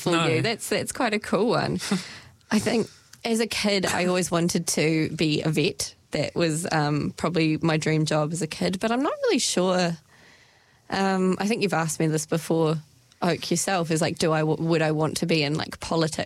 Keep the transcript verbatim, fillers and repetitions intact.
for No. you. That's that's quite a cool one. I think as a kid, I always wanted to be a vet. That was um, probably my dream job as a kid, but I'm not really sure. Um, I think you've asked me this before, Oak, yourself, is like, do I would I want to be in like politics?